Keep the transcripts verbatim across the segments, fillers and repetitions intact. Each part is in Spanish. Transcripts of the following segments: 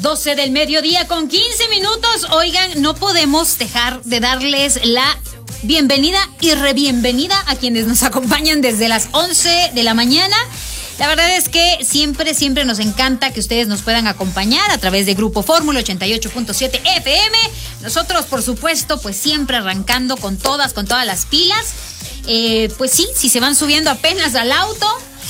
doce del mediodía con quince minutos. Oigan, no podemos dejar de darles la bienvenida y rebienvenida a quienes nos acompañan desde las once de la mañana. La verdad es que siempre, siempre nos encanta que ustedes nos puedan acompañar a través de Grupo Fórmula ochenta y ocho punto siete F M. Nosotros, por supuesto, pues siempre arrancando con todas, con todas las pilas. Eh, pues sí, si se van subiendo apenas al auto,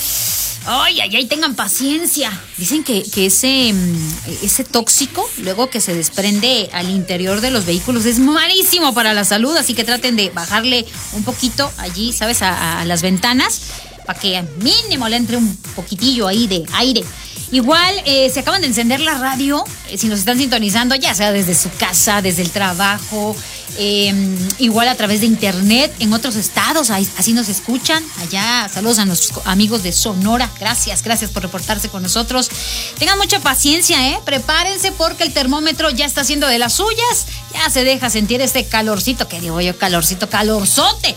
ay, ay, ay, tengan paciencia. Dicen que, que ese, ese tóxico, luego que se desprende al interior de los vehículos, es malísimo para la salud, así que traten de bajarle un poquito allí, ¿sabes? A, a las ventanas, para que mínimo le entre un poquitillo ahí de aire. Igual, eh, se acaban de encender la radio, eh, si nos están sintonizando, ya sea desde su casa, desde el trabajo, eh, igual a través de internet, en otros estados, ahí, así nos escuchan. Allá, saludos a nuestros amigos de Sonora, gracias, gracias por reportarse con nosotros. Tengan mucha paciencia, ¿eh? Prepárense porque el termómetro ya está haciendo de las suyas, ya se deja sentir este calorcito, que digo yo, calorcito, calorzote,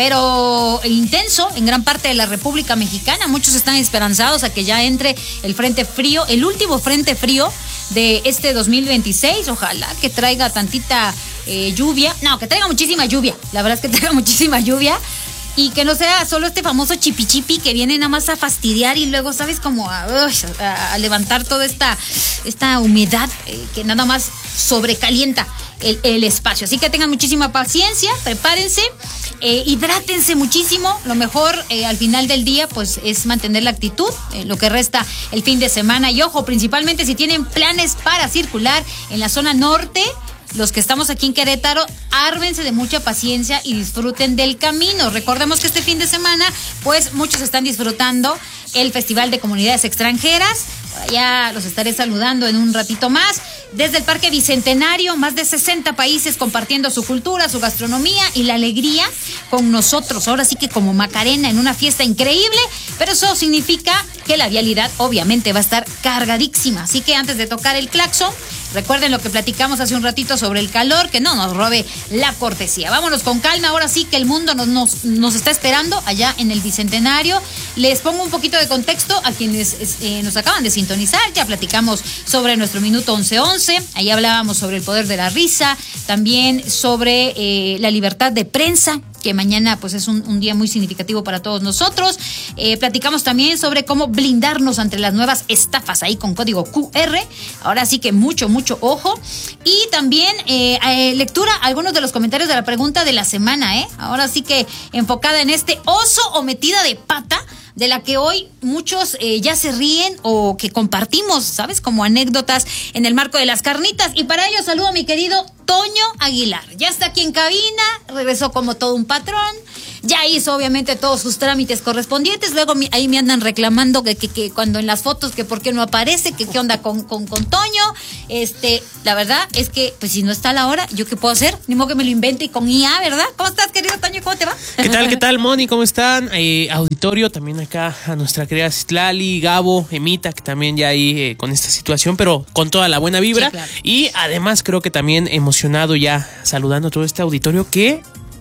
pero intenso en gran parte de la República Mexicana. Muchos están esperanzados a que ya entre el frente frío, el último frente frío de este dos mil veintiséis. Ojalá que traiga tantita eh, lluvia, no, que traiga muchísima lluvia, la verdad es que traiga muchísima lluvia. Y que no sea solo este famoso chipi chipi que viene nada más a fastidiar y luego, ¿sabes? Como a, a, a levantar toda esta, esta humedad eh, que nada más sobrecalienta el, el espacio. Así que tengan muchísima paciencia, prepárense, eh, hidrátense muchísimo. Lo mejor eh, al final del día pues es mantener la actitud, eh, lo que resta el fin de semana. Y ojo, principalmente si tienen planes para circular en la zona norte, los que estamos aquí en Querétaro, ármense de mucha paciencia y disfruten del camino. Recordemos que este fin de semana, pues muchos están disfrutando el Festival de Comunidades Extranjeras. Por allá los estaré saludando en un ratito más. Desde el Parque Bicentenario, más de sesenta países compartiendo su cultura, su gastronomía y la alegría con nosotros. Ahora sí que como Macarena en una fiesta increíble, pero eso significa que la vialidad obviamente va a estar cargadísima. Así que antes de tocar el claxon, recuerden lo que platicamos hace un ratito sobre el calor, que no nos robe la cortesía. Vámonos con calma, ahora sí que el mundo nos, nos, nos está esperando allá en el Bicentenario. Les pongo un poquito de contexto a quienes eh, nos acaban de sintonizar. Ya platicamos sobre nuestro minuto once once, ahí hablábamos sobre el poder de la risa, también sobre eh, la libertad de prensa, que mañana pues es un, un día muy significativo para todos nosotros. Eh, platicamos también sobre cómo blindarnos ante las nuevas estafas ahí con código Q R. Ahora sí que mucho, mucho ojo. Y también eh, eh, lectura algunos de los comentarios de la pregunta de la semana, ¿eh? Ahora sí que enfocada en este oso o metida de pata, de la que hoy muchos eh, ya se ríen o que compartimos, ¿sabes? Como anécdotas en el marco de las carnitas. Y para ello saludo a mi querido Toño Aguilar. Ya está aquí en cabina, regresó como todo un patrón, ya hizo obviamente todos sus trámites correspondientes. Luego mi, ahí me andan reclamando que, que, que cuando en las fotos que por qué no aparece, que qué onda con, con, con Toño. Este, la verdad es que pues si no está a la hora, ¿yo qué puedo hacer? Ni modo que me lo invente y con I A, ¿verdad? ¿Cómo estás, querido Toño? ¿Cómo te va? ¿Qué tal, qué tal, Moni? ¿Cómo están? Eh, auditorio, también acá a nuestra querida Citlali, Gabo, Emita, que también ya ahí eh, con esta situación, pero con toda la buena vibra. Sí, claro. Y además creo que también emocionado ya saludando a todo este auditorio que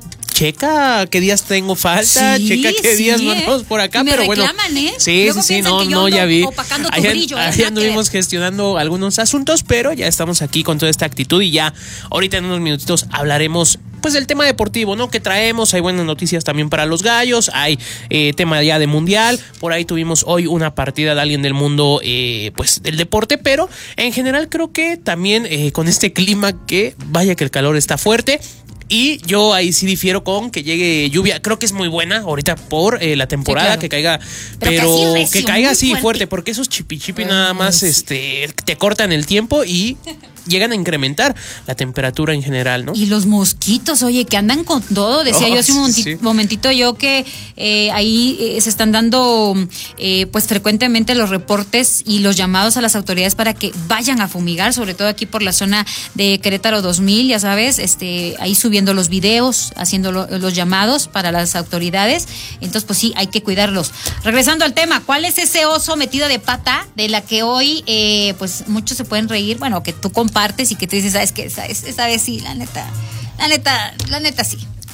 checa qué días tengo falta, sí, checa qué sí, días mandamos eh. por acá, me pero reclaman, bueno. ¿eh? Sí, Luego sí, sí, no, no, ya vi. Ahí brillo, ¿eh? anduvimos gestionando algunos asuntos, pero ya estamos aquí con toda esta actitud y ya ahorita en unos minutitos hablaremos pues del tema deportivo, ¿no? Que traemos, hay buenas noticias también para los gallos, hay eh, tema ya de mundial, por ahí tuvimos hoy una partida de alguien del mundo, eh, pues del deporte, pero en general creo que también eh, con este clima que vaya que el calor está fuerte. Y yo ahí sí difiero con que llegue lluvia. Creo que es muy buena ahorita por eh, la temporada, sí, claro, que caiga, pero, pero que, recio, que caiga así fuerte. fuerte, porque esos chipi chipi nada más sí. este te cortan el tiempo y llegan a incrementar la temperatura en general, ¿no? Y los mosquitos, oye, que andan con todo. Decía oh, yo hace un momentito, sí. momentito yo que eh, ahí eh, se están dando eh, pues frecuentemente los reportes y los llamados a las autoridades para que vayan a fumigar, sobre todo aquí por la zona de Querétaro dos mil, ya sabes, este ahí subiendo los videos, haciendo lo, los llamados para las autoridades. Entonces, pues sí, hay que cuidarlos. Regresando al tema, ¿cuál es ese oso metido de pata de la que hoy eh, pues muchos se pueden reír? Bueno, que tú compartes y que tú dices, ¿sabes qué? Esa, esa vez sí, la neta, la neta, la neta sí.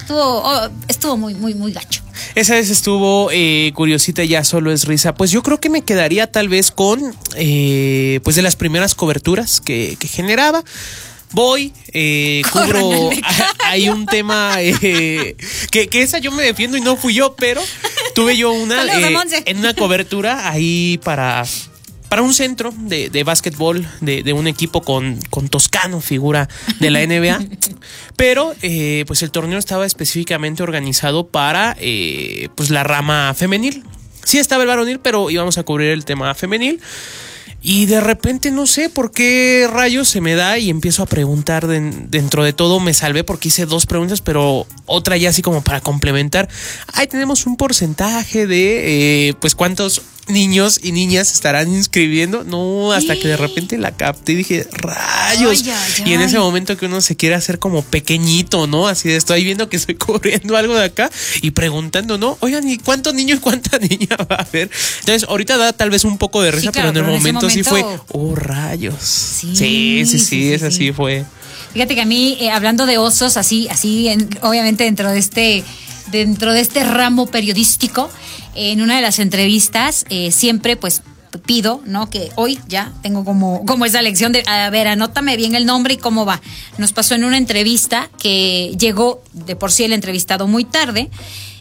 estuvo, oh, estuvo muy, muy, muy gacho. Esa vez estuvo eh, curiosita, ya solo es risa. Pues yo creo que me quedaría tal vez con, eh, pues de las primeras coberturas que, que generaba. Voy, eh, cubro, hay un tema eh, que, que esa yo me defiendo y no fui yo, pero tuve yo una eh, en una cobertura ahí para, para un centro de, de básquetbol de, de un equipo con, con Toscano, figura de la N B A, pero eh, pues el torneo estaba específicamente organizado para eh, pues la rama femenil. Sí estaba el varonil, pero íbamos a cubrir el tema femenil. Y de repente no sé por qué rayos se me da y empiezo a preguntar de, dentro de todo. Me salvé porque hice dos preguntas, pero otra ya así como para complementar. Ahí tenemos un porcentaje de eh, pues cuántos niños y niñas estarán inscribiendo. No, hasta sí. que de repente la capté y dije, rayos. Ay, ay, ay. Y en ese momento que uno se quiere hacer como pequeñito, ¿no? Así de estoy viendo que estoy cubriendo algo de acá y preguntando, ¿no? Oigan, ¿y cuántos niños y cuánta niña va a haber? Entonces, ahorita da tal vez un poco de risa, sí, claro, pero en el momento, momento sí fue, oh, rayos. Sí, sí, sí, sí, sí esa sí, sí fue. Fíjate que a mí, eh, hablando de osos, así, así, en, obviamente dentro de este, dentro de este ramo periodístico, en una de las entrevistas, eh, siempre pues pido, ¿no? Que hoy ya tengo como, como esa lección de, a ver, anótame bien el nombre y cómo va. Nos pasó en una entrevista que llegó de por sí el entrevistado muy tarde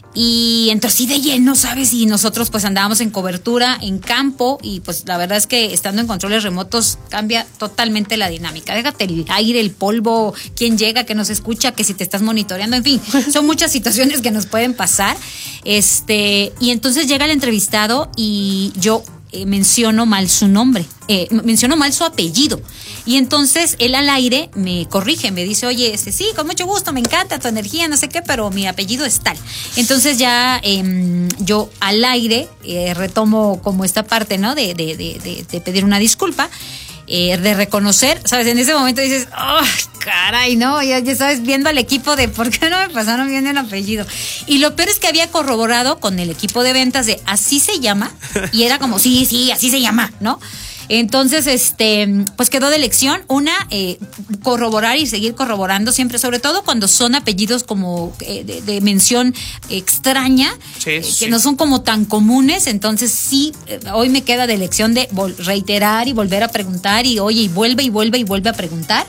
y entró así de lleno, ¿sabes? Y nosotros pues andábamos en cobertura, en campo, y pues la verdad es que estando en controles remotos cambia totalmente la dinámica. Déjate el aire, el polvo, quién llega, que nos escucha, que si te estás monitoreando, en fin, son muchas situaciones que nos pueden pasar. Este, y entonces llega el entrevistado y yo eh, menciono mal su nombre, eh, menciono mal su apellido. Y entonces él al aire me corrige, me dice, oye, este, sí, con mucho gusto, me encanta tu energía, no sé qué, pero mi apellido es tal. Entonces ya eh, yo al aire eh, retomo como esta parte, ¿no? De, de, de, de, de pedir una disculpa, eh, de reconocer, ¿sabes? En ese momento dices, ¡oh, caray, no! Ya, ya sabes, viendo al equipo de ¿por qué no me pasaron bien el apellido? Y lo peor es que había corroborado con el equipo de ventas de así se llama, y era como, sí, sí, así se llama, ¿no? Entonces, este, pues quedó de lección una, eh, corroborar y seguir corroborando siempre, sobre todo cuando son apellidos como eh, de, de mención extraña, sí, eh, sí. que no son como tan comunes. Entonces sí, eh, hoy me queda de lección de vol- reiterar y volver a preguntar y oye, y vuelve y vuelve y vuelve a preguntar.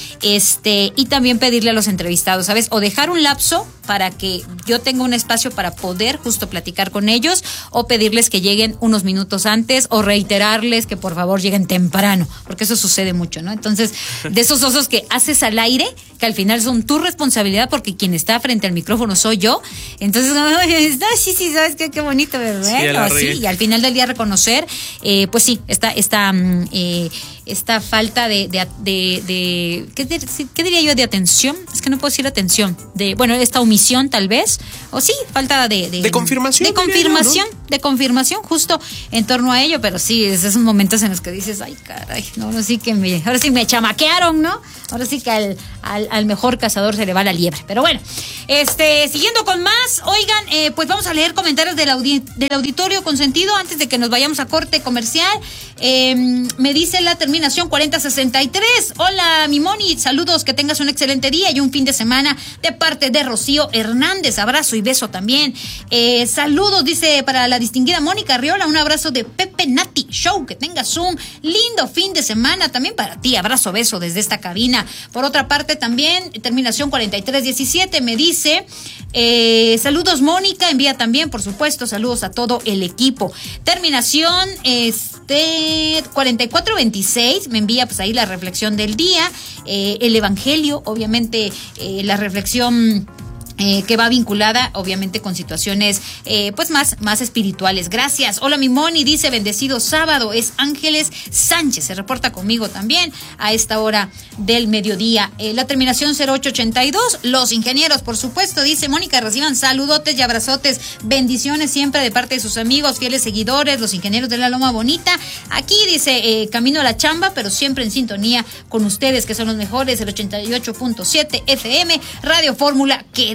Este, y también pedirle a los entrevistados, ¿sabes? O dejar un lapso para que yo tenga un espacio para poder justo platicar con ellos, o pedirles que lleguen unos minutos antes, o reiterarles que por favor lleguen temprano, porque eso sucede mucho, ¿no? Entonces, de esos osos que haces al aire, que al final son tu responsabilidad, porque quien está frente al micrófono soy yo. Entonces, no, sí, sí, ¿sabes qué? Qué bonito, ¿verdad? Sí, sí, y al final del día reconocer, eh, pues sí, esta, esta, eh, esta falta de, de, de, de ¿qué, de, ¿qué diría yo? De atención, es que no puedo decir atención, de, bueno, esta omisión tal vez, o sí, falta de... De, de confirmación. De confirmación, yo, ¿no? de confirmación justo en torno a ello, pero sí, es esos momentos en los que dices, ay, caray, no, ahora sí que me, ahora sí me chamaquearon, ¿no? Ahora sí que al, al, al mejor cazador se le va la liebre. Pero bueno, este, siguiendo con más, oigan, eh, pues vamos a leer comentarios del, audi- del auditorio consentido antes de que nos vayamos a corte comercial. Eh, me dice la terminación cuarenta sesenta y tres. Hola, mi Moni, saludos, que tengas un excelente día y un fin de semana de parte de Rocío Hernández. Abrazo y beso también. Eh, saludos, dice, para la distinguida Mónica Arriola, un abrazo de Pepe Nati Show. Que tengas un lindo fin de semana también para ti. Abrazo, beso desde esta cabina. Por otra parte, también, terminación cuarenta y tres diecisiete, me dice, eh, saludos Mónica, envía también, por supuesto, saludos a todo el equipo. Terminación, este, cuarenta y cuatro veintiséis, me envía pues ahí la reflexión del día, eh, el evangelio, obviamente, eh, la reflexión... Eh, que va vinculada obviamente con situaciones eh, pues más, más espirituales. Gracias. Hola mi Moni, dice bendecido sábado, es Ángeles Sánchez, se reporta conmigo también a esta hora del mediodía. Eh, la terminación cero ocho ochenta y dos, los ingenieros por supuesto, dice Mónica, reciban saludotes y abrazotes, bendiciones siempre de parte de sus amigos, fieles seguidores, los ingenieros de la Loma Bonita. Aquí dice, eh, camino a la chamba, pero siempre en sintonía con ustedes que son los mejores, el ochenta y ocho punto siete F M, Radio Fórmula Querétaro.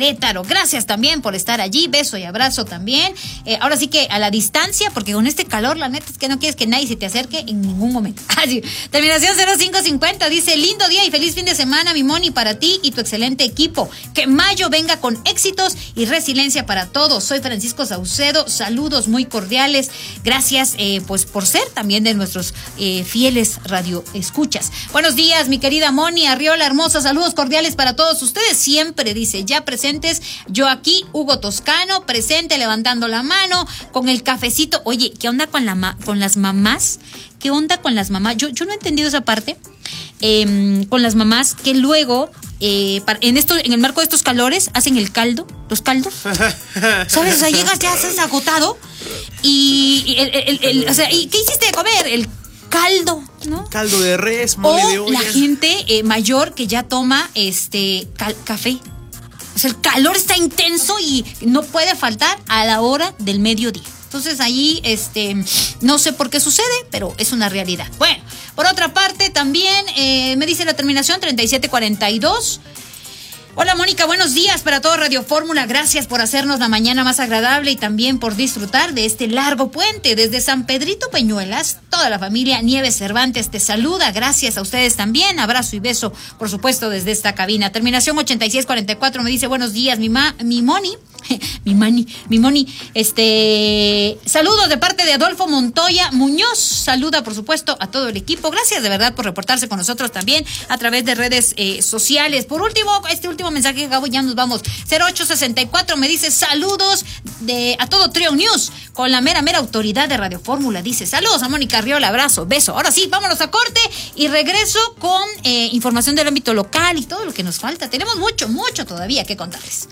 Querétaro. Gracias también por estar allí, beso y abrazo también. Eh, ahora sí que a la distancia, porque con este calor, la neta es que no quieres que nadie se te acerque en ningún momento. Así, terminación cero cinco cincuenta dice, lindo día y feliz fin de semana, mi Moni, para ti y tu excelente equipo. Que mayo venga con éxitos y resiliencia para todos. Soy Francisco Saucedo, saludos muy cordiales. Gracias eh, pues por ser también de nuestros eh, fieles radioescuchas. Buenos días, mi querida Moni Arriola hermosa, saludos cordiales para todos ustedes. Siempre, dice, ya presentes, yo aquí, Hugo Toscano, presente, levantando la mano, con el cafecito. Oye, ¿qué onda con, la ma- con las mamás? ¿Qué onda con las mamás? Yo, yo no he entendido esa parte. Eh, con las mamás que luego, eh, para, en esto, en el marco de estos calores, hacen el caldo, los caldos. ¿Sabes? O sea, llegas ya, estás agotado. Y, y el, el, el, o sea, ¿y qué hiciste de comer? El caldo, ¿no? Caldo de res, mole o de olla. la gente eh, mayor que ya toma este cal- café. O sea, el calor está intenso y no puede faltar a la hora del mediodía. Entonces ahí, este, no sé por qué sucede, pero es una realidad. Bueno, por otra parte también eh, me dice la terminación treinta y siete cuarenta y dos. Hola Mónica, buenos días para todo Radio Fórmula. Gracias por hacernos la mañana más agradable y también por disfrutar de este largo puente. Desde San Pedrito Peñuelas, toda la familia Nieves Cervantes te saluda. Gracias a ustedes también. Abrazo y beso, por supuesto, desde esta cabina. Terminación ochenta y seis cuarenta y cuatro me dice, buenos días, mi, ma, mi Moni. mi Mani, mi Moni. Este, saludos de parte de Adolfo Montoya Muñoz. Saluda, por supuesto, a todo el equipo. Gracias de verdad por reportarse con nosotros también a través de redes eh, sociales. Por último, este último mensaje que acabo, ya nos vamos. cero ocho sesenta y cuatro me dice saludos de a todo Trio News con la mera, mera autoridad de Radio Fórmula. Dice saludos a Mónica Arriola, abrazo, beso. Ahora sí, vámonos a corte y regreso con eh, información del ámbito local y todo lo que nos falta. Tenemos mucho, mucho todavía que contarles.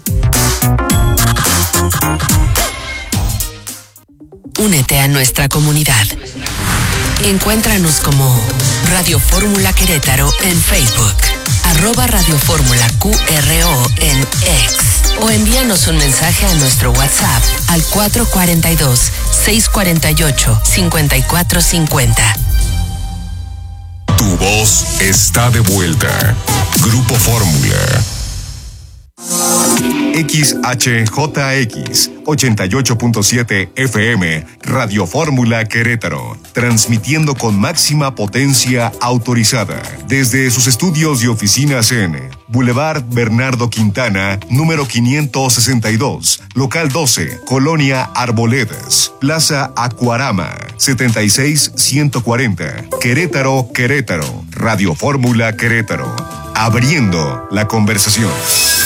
Únete a nuestra comunidad. Encuéntranos como Radio Fórmula Querétaro en Facebook, arroba Radio Fórmula Q R O en X, o envíanos un mensaje a nuestro WhatsApp al cuatro cuatro dos, seis cuatro ocho, cinco cuatro cinco cero. Tu voz está de vuelta. Grupo Fórmula. X H J X ochenta y ocho punto siete F M, Radio Fórmula Querétaro, transmitiendo con máxima potencia autorizada desde sus estudios y oficinas en Boulevard Bernardo Quintana, número quinientos sesenta y dos, local doce, Colonia Arboledas, Plaza Acuarama, setenta y seis ciento cuarenta, Querétaro, Querétaro, Radio Fórmula Querétaro, abriendo la conversación.